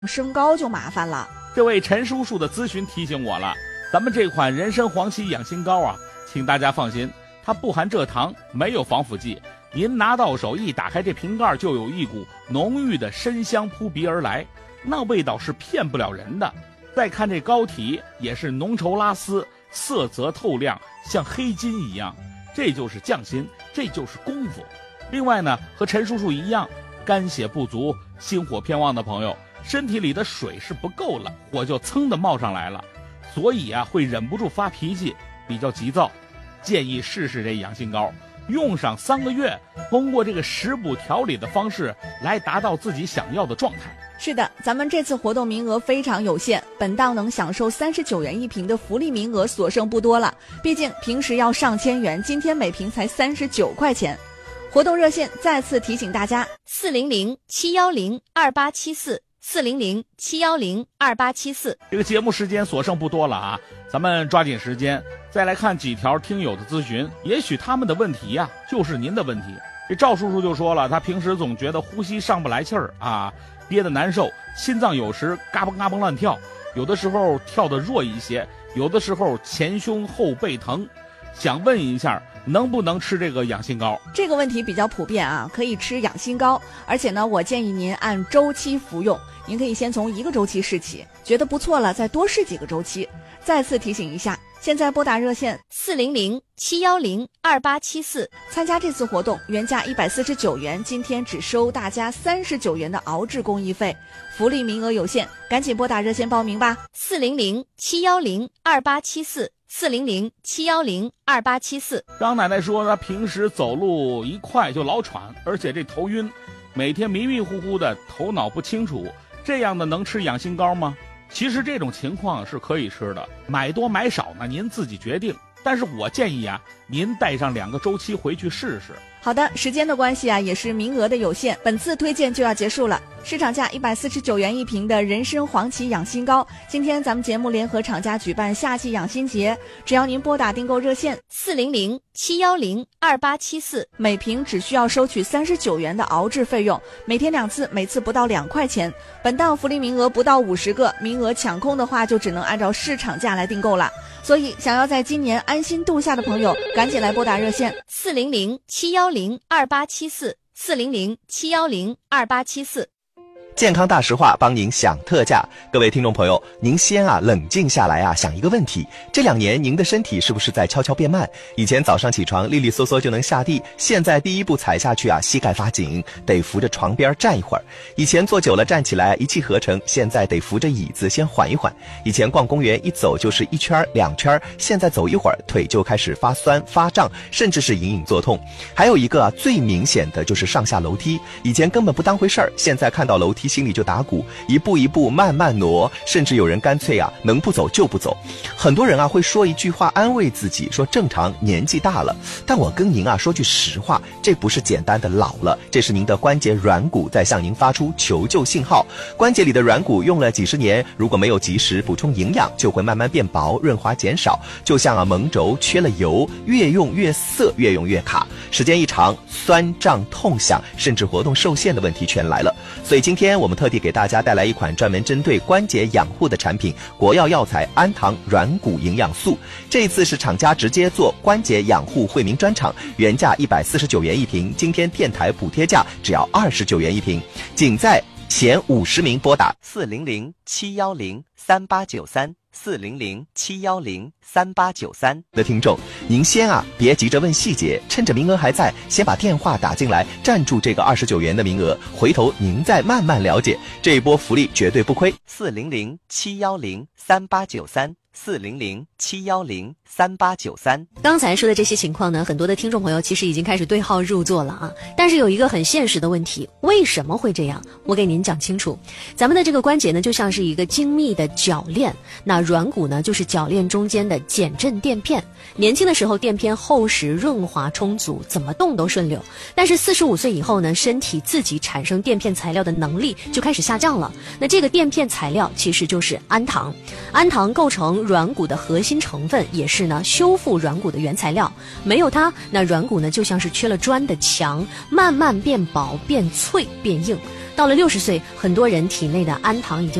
升高就麻烦了。 这位陈叔叔的咨询提醒我了，咱们这款人参黄芪养心膏啊，请大家放心，它不含蔗糖，没有防腐剂，您拿到手一打开这瓶盖，就有一股浓郁的参香扑鼻而来，那味道是骗不了人的。再看这膏体也是浓稠拉丝，色泽透亮，像黑金一样，这就是匠心，这就是功夫。另外呢，和陈叔叔一样，肝血不足、心火偏旺的朋友，身体里的水是不够了，火就噌的冒上来了，所以啊会忍不住发脾气，比较急躁。建议试试这养心膏，用上3个月，通过这个食补调理的方式来达到自己想要的状态。 是的，咱们这次活动名额非常有限，本档能享受39元一瓶的福利名额所剩不多了，毕竟平时要上千元，今天每瓶才39块钱。活动热线再次提醒大家 400-710-2874，400-710-2874。 这个节目时间所剩不多了啊，咱们抓紧时间再来看几条听友的咨询，也许他们的问题呀，就是您的问题。这赵叔叔就说了，他平时总觉得呼吸上不来气儿啊，憋得难受，心脏有时嘎嘣嘎嘣乱跳，有的时候跳得弱一些，有的时候前胸后背疼，想问一下能不能吃这个养心膏？ 这个问题比较普遍啊，可以吃养心膏，而且呢，我建议您按周期服用，您可以先从1个周期试起，觉得不错了再多试几个周期。再次提醒一下，现在拨打热线 400-710-2874， 参加这次活动，原价149元，今天只收大家39元的熬制工艺费，福利名额有限，赶紧拨打热线报名吧。 400-710-2874，400-710-2874。 张奶奶说她平时走路一快就老喘，而且这头晕，每天迷迷糊糊的，头脑不清楚，这样的能吃养心膏吗？其实这种情况是可以吃的，买多买少呢您自己决定，但是我建议啊，您带上2个周期回去试试。 好的，时间的关系啊，也是名额的有限，本次推荐就要结束了。市场价149元一瓶的人参黄芪养心膏，今天咱们节目联合厂家举办夏季养心节，只要您拨打订购热线 400-710-2874， 每瓶只需要收取39元的熬制费用，每天2次，每次不到2块钱。本档福利名额不到50个，名额抢空的话就只能按照市场价来订购了。所以想要在今年安心度夏的朋友，赶紧来拨打热线 400-710-2874，400-710-2874。 健康大实话帮您享特价。各位听众朋友，您先冷静下来想一个问题，这2年您的身体是不是在悄悄变慢？以前早上起床利利索索就能下地，现在第一步踩下去膝盖发紧，得扶着床边站一会儿。以前坐久了站起来一气呵成，现在得扶着椅子先缓一缓。以前逛公园一走就是1圈2圈，现在走一会儿腿就开始发酸发胀，甚至是隐隐作痛。还有一个最明显的就是上下楼梯，以前根本不当回事儿，现在看到楼梯心里就打鼓，一步一步慢慢挪，甚至有人干脆能不走就不走。很多人会说一句话安慰自己，说正常，年纪大了。但我跟您说句实话，这不是简单的老了，这是您的关节软骨在向您发出求救信号。关节里的软骨用了几十年，如果没有及时补充营养，就会慢慢变薄，润滑减少，就像蒙轴缺了油，越用越涩，越用越卡，时间一长，酸胀痛响，甚至活动受限的问题全来了。所以今天我们特地给大家带来一款专门针对关节养护的产品，国药药材安堂软骨营养素。这一次是厂家直接做关节养护惠民专场，原价149元一瓶，今天电台补贴价只要29元一瓶，仅在前50名拨打400-710-3893，400-710-3893的听众，您先别急着问细节，趁着名额还在，先把电话打进来，占住这个29元的名额，回头您再慢慢了解，这一波福利绝对不亏。400-710-3893，400-710-3893。 刚才说的这些情况呢，很多的听众朋友其实已经开始对号入座了但是有一个很现实的问题，为什么会这样？我给您讲清楚。咱们的这个关节呢，就像是一个精密的铰链，那软骨呢，就是铰链中间的减震垫片。年轻的时候垫片厚实润滑充足，怎么动都顺溜。但是45岁以后呢，身体自己产生垫片材料的能力就开始下降了。那这个垫片材料其实就是氨糖，氨糖构成软骨的核心成分，也是呢修复软骨的原材料。没有它，那软骨呢就像是缺了砖的墙，慢慢变薄变脆变硬。 到了60岁，很多人体内的氨糖已经